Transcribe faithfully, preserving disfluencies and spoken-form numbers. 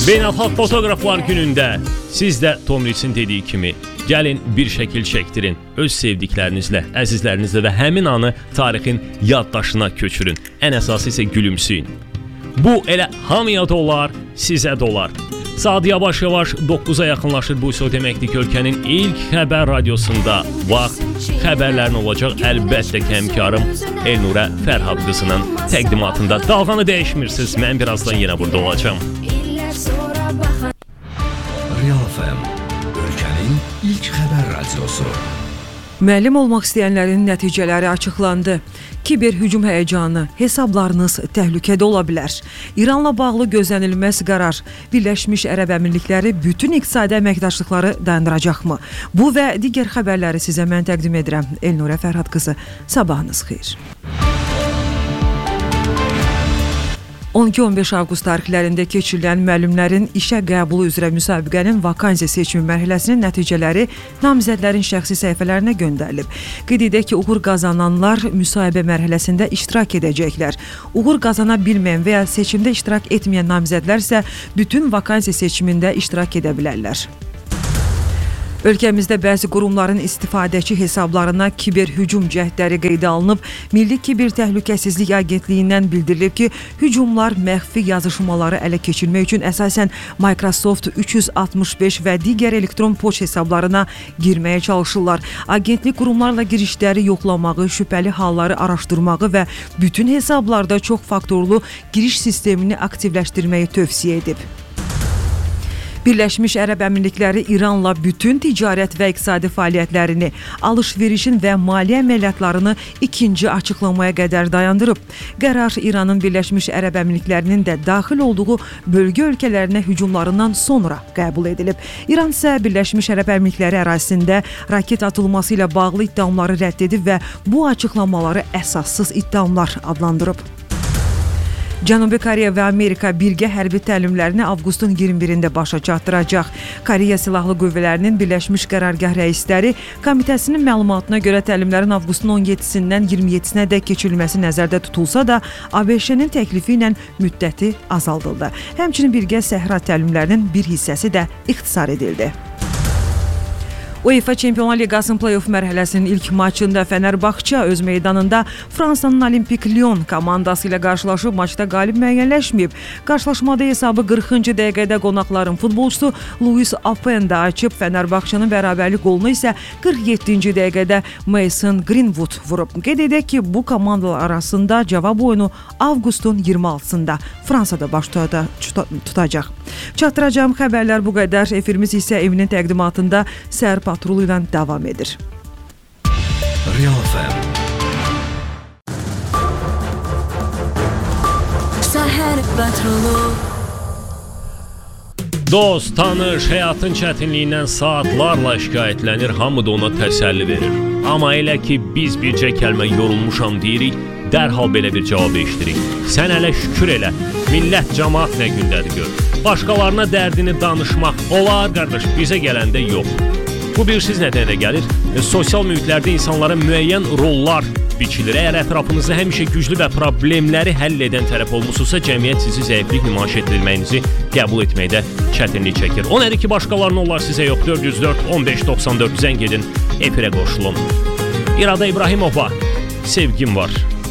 Beynəlxalq Fotoqraflar günündə siz də Tomrisin dediyi kimi gəlin bir şəkil çəkdirin, öz sevdiklərinizlə, əzizlərinizlə və həmin anı tarixin yaddaşına köçürün. Ən əsası isə gülümsüyün. Bu elə hamıya da olar, sizə də olar. Saat yavaş-yavaş doqquza yaxınlaşır. Bu isə o deməkdir ki, ölkənin ilk xəbər radiosunda vaxt xəbərlərin olacaq. Əlbəttə ki, həmkarım Elnurə Fərhad qızının təqdimatında. Dalğanı dəyişmirsiniz, mən birazdan yenə burada olacağam. Real F M, ölkənin ilk xəbər radiosu. Müəllim olmaq istəyənlərin nəticələri açıqlandı. Kiber hücum həyəcanı, hesablarınız təhlükədə ola bilər. İranla bağlı gözlənilməz qərar, Birləşmiş Ərəb Əmirlikləri bütün iqtisadi əməkdaşlıqları dayandıracaqmı? Bu və digər xəbərləri sizə mən təqdim edirəm. Elnurə Fərhad qızı, sabahınız xeyir. on iki on beş avqust tarixlərində keçirilən müəllimlərin işə qəbulu üzrə müsabiqənin vakansiya seçimi mərhələsinin nəticələri namizədlərin şəxsi səhifələrinə göndərilib. Qeyd edək ki, uğur qazananlar müsahibə mərhələsində iştirak edəcəklər. Uğur qazana bilməyən və ya seçimdə iştirak etməyən namizədlər isə bütün vakansiya seçimində iştirak edə bilərlər. Ölkəmizdə bəzi qurumların istifadəçi hesablarına kiber hücum cəhdləri qeydə alınıb. Milli Kiber Təhlükəsizlik Agentliyindən bildirilib ki, hücumlar məxfi yazışmaları ələ keçirmək üçün əsasən Microsoft üç yüz altmış beş və digər elektron poçt hesablarına girməyə çalışırlar. Agentlik qurumlarla girişləri yoxlamağı, şübhəli halları araşdırmağı və bütün hesablarda çox faktorlu giriş sistemini aktivləşdirməyi tövsiyə edib. Birləşmiş Ərəb Əmirlikləri İranla bütün ticarət və iqtisadi fəaliyyətlərini, alış-verişin və maliyyə əməliyyatlarını ikinci açıqlamaya qədər dayandırıb. Qərar İranın Birləşmiş Ərəb Əmirliklərinin də daxil olduğu bölgə ölkələrinə hücumlarından sonra qəbul edilib. İran isə Birləşmiş Ərəb Əmirlikləri ərazisində raket atılması ilə bağlı iddiaları rədd edib və bu açıqlamaları əsassız iddialar adlandırıb. Cənubi Koreya və Amerika birgə hərbi təlimlərini avqustun iyirmi birində başa çatdıracaq. Koreya Silahlı Qüvvələrinin Birləşmiş Qərargah rəisləri komitəsinin məlumatına görə təlimlərin avqustun on yeddisindən iyirmi yeddisinə dək keçirilməsi nəzərdə tutulsa da, A B Ş-nin təklifi ilə müddəti azaldıldı. Həmçinin birgə səhra təlimlərinin bir hissəsi də ixtisar edildi. UEFA Çempionlar Liqasının play-off mərhələsinin ilk maçında Fenerbahçe öz meydanında Fransanın Olimpik Lyon komandası ilə qarşılaşıb maçda qalib müəyyənləşməyib. Qarşılaşmada hesabı qırxıncı dəqiqədə qonaqların futbolçusu Luis Openda açıb, Fenerbahçe'nin bərabərlik golunu isə qırx yeddinci dəqiqədə Mason Greenwood vurub. Qeyd edək ki, bu komandalar arasında cavab oyunu avqustun iyirmi altısında Fransada baş tutacaq. Çatdıracağım xəbərlər bu qədər. Efirimiz isə evinin təqdimatında səhər patrolu ilə davam edir. Real F M. Səhər patrolu. Dost, tanış, həyatın çətinliyindən saatlarla şikayətlənir, hamı da ona təsəlli verir. Amma elə ki, biz bircə kəlmə yorulmuşam deyirik, dərhal belə bir cavab eşdirik. Sən hələ şükür elə, millət cəmaat nə gündədir gör. Başqalarına dərdini danışmaq olar, qardaş, bizə gələndə yox. Bu bir siz nədənə gəlir? E, sosial mühitlərdə insanlara müəyyən rollar biçilir. Əgər ətrafınızda həmişə güclü və problemləri həll edən tərəf olmusunuzsa, cəmiyyət sizi zəiflik nümayiş etdirməyinizi qəbul etməkdə çətinlik çəkir. O nədir ki, başqalarına onlar sizə yox. dörd yüz dörd on beş doxsan dörd zəng edin, efirə qoşulun. İrada İbrahimova, sevgim var.